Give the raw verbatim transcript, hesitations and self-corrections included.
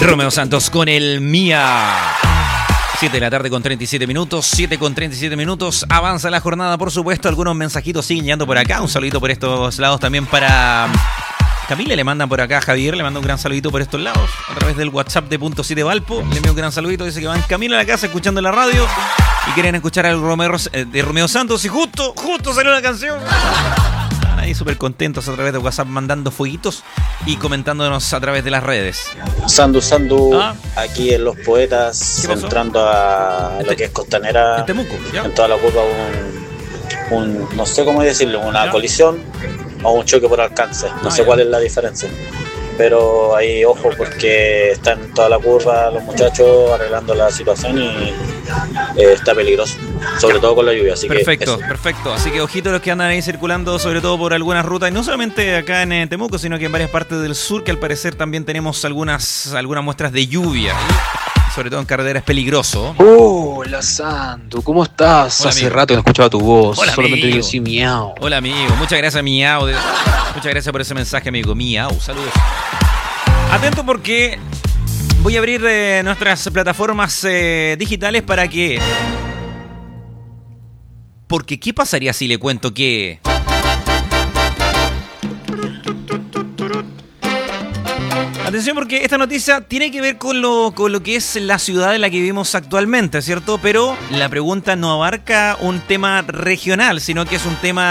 Romeo Santos con el Mía. siete de la tarde con treinta y siete minutos, siete con treinta y siete minutos, avanza la jornada, por supuesto, algunos mensajitos siguen llegando por acá, un saludito por estos lados también para Camila, le mandan por acá a Javier, le manda un gran saludito por estos lados, a través del WhatsApp de Punto siete Valpo, le envío un gran saludito, dice que van camino a la casa escuchando la radio y quieren escuchar al Romeo, eh, de Romeo Santos y justo, justo salió la canción. Están ahí súper contentos a través de WhatsApp mandando fueguitos y comentándonos a través de las redes. Sandu, Sandu, ¿Ah? aquí en Los Poetas, entrando a lo que es Costanera, en Temuco, ¿ya? en toda la curva, un, un, no sé cómo decirlo, una ¿ya? colisión o un choque por alcance, no ah, sé ya. cuál es la diferencia. Pero ahí ojo porque están en toda la curva los muchachos arreglando la situación y eh, está peligroso, sobre todo con la lluvia. Así perfecto, que perfecto. Así que ojito los que andan ahí circulando, sobre todo por algunas rutas, y no solamente acá en eh, Temuco, sino que en varias partes del sur, que al parecer también tenemos algunas, algunas muestras de lluvia. Sobre todo en carretera es peligroso. Hola Santo, ¿cómo estás? Hola, Hace amigo. rato que no escuchaba tu voz. Hola, solamente amigo. digo sí, miau. Hola amigo, muchas gracias miau. Muchas gracias por ese mensaje amigo. Miau, saludos. Atento porque voy a abrir eh, nuestras plataformas eh, digitales para que... Porque ¿qué pasaría si le cuento que... Atención porque esta noticia tiene que ver con lo, con lo que es la ciudad en la que vivimos actualmente, ¿cierto? Pero la pregunta no abarca un tema regional, sino que es un tema